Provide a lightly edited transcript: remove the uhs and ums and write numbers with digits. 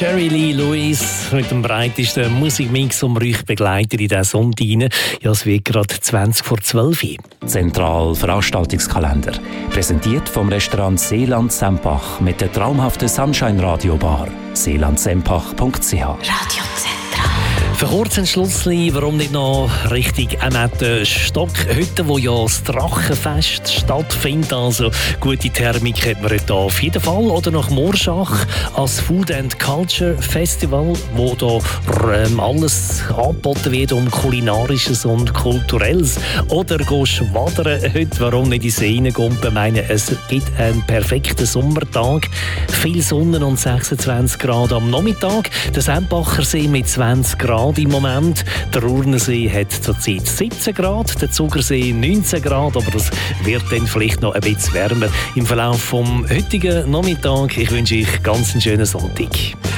Jerry Lee Lewis mit dem breitesten Musikmix, um euch begleitet in diesen Sonntag rein. Ja, es wird gerade 20 vor 12 Uhr. Zentral Veranstaltungskalender. Präsentiert vom Restaurant Seeland Sempach mit der traumhaften Sunshine Radio Bar. seelandsempach.ch. Radio Zentral. Für kurz ein Schlussli, warum nicht noch Richtung Annette Stockhütte, wo ja das Drachenfest stattfindet. Also gute Thermik hat man heute auf jeden Fall. Oder nach Morschach als Food and Culture Festival, wo da alles angeboten wird um Kulinarisches und Kulturelles. Oder gehst wandern heute, warum nicht in die See reingehen? Ich meine, es gibt einen perfekten Sommertag. Viel Sonne und 26 Grad am Nachmittag. Der Sempacher See mit 20 Grad im Moment. Der Urnersee hat zurzeit 17 Grad, der Zugersee 19 Grad, aber das wird dann vielleicht noch ein bisschen wärmer im Verlauf vom heutigen Nachmittag. Ich wünsche euch ganz einen schönen Sonntag.